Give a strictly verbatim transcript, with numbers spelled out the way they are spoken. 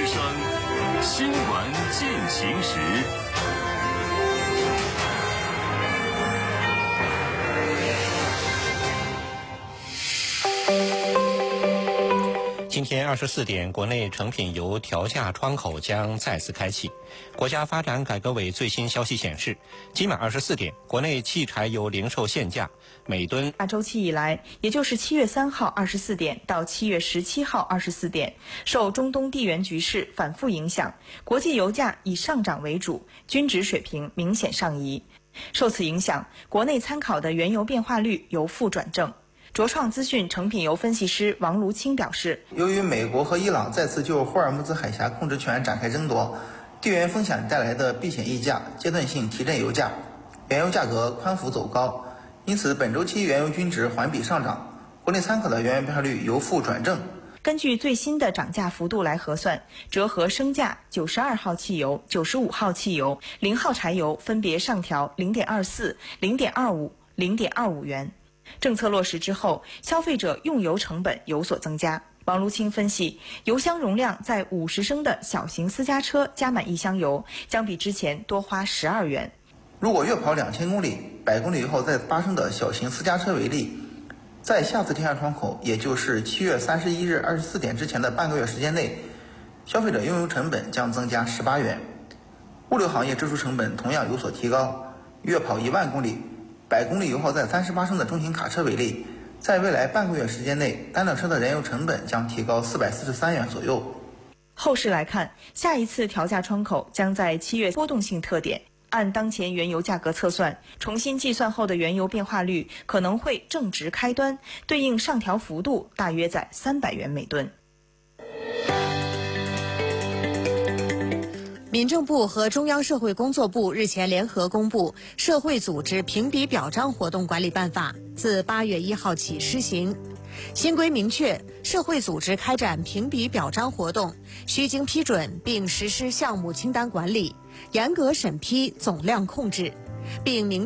声，新闻进行时。 今天二十四点，国内成品油调价窗口将再次开启。国家发展改革委最新消息显示，今晚二十四点，国内汽柴油零售限价每吨。 大周期以来，也就是七月三号二十四点到七月十七号二十四点，受中东地缘局势反复影响，国际油价以上涨为主，均值水平明显上移。受此影响，国内参考的原油变化率由负转正。卓创资讯成品油分析师王卢清表示， 由于美国和伊朗再次就霍尔木兹海峡控制权展开争夺，地缘风险带来的避险溢价阶段性提振油价，原油价格宽幅走高，因此本周期原油均值环比上涨，国内参考的原油变化率由负转正。 根据最新的涨价幅度来核算，折合升价九十二号汽油、九十五号汽油、零号柴油分别上调零点二四、零点二五、零点二五元。政策落实之后，消费者用油成本有所增加。王卢清分析，油箱容量在五十升的小型私家车加满一箱油，将比之前多花十二元。 如果月跑两千公里，百公里以后再八升的小型私家车为例，在下次调价窗口，也就是七月三十一日二十四点之前的半个月时间内，消费者用油成本将增加十八元。物流行业支出成本同样有所提高，月跑一万公里，百公里油耗在三十八升的中型卡车为例，在未来半个月时间内，单辆车的燃油成本将提高四百四十三元左右。 后市来看，下一次调价窗口将在七月，波动性特点。按当前原油价格测算，重新计算后的原油变化率可能会正值开端，对应上调幅度大约在三百元每吨。 民政部和中央社会工作部日前联合公布《社会组织评比表彰活动管理办法》，自八月一号起施行。新规明确，社会组织开展评比表彰活动，需经批准并实施项目清单管理，严格审批总量控制，并明